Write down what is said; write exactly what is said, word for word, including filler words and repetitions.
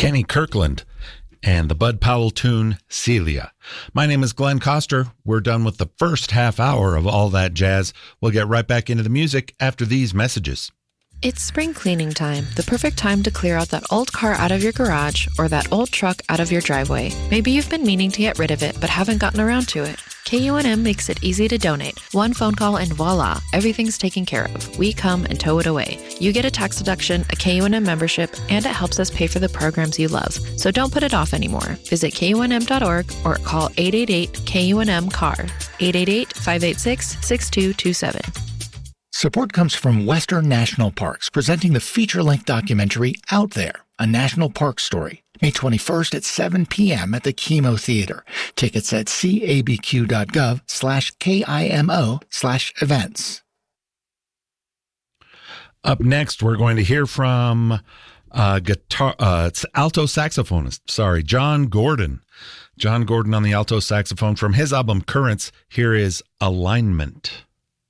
Kenny Kirkland, and the Bud Powell tune, Celia. My name is Glenn Coster. We're done with the first half hour of All That Jazz. We'll get right back into the music after these messages. It's spring cleaning time, the perfect time to clear out that old car out of your garage or that old truck out of your driveway. Maybe you've been meaning to get rid of it but haven't gotten around to it. K U N M makes it easy to donate. One phone call and voila, everything's taken care of. We come and tow it away. You get a tax deduction, a K U N M membership, and it helps us pay for the programs you love. So don't put it off anymore. Visit K U N M dot org or call eight eight eight K U N M C A R, eight eight eight, five eight six, six two two seven. Support comes from Western National Parks, presenting the feature-length documentary Out There, a national park story. May twenty-first at seven p.m. at the Chemo Theater. Tickets at cabq.gov slash KIMO slash events. Up next, we're going to hear from uh, guitar, uh, it's alto saxophonist, sorry, John Gordon. John Gordon on the alto saxophone from his album Currents. Here is Alignment.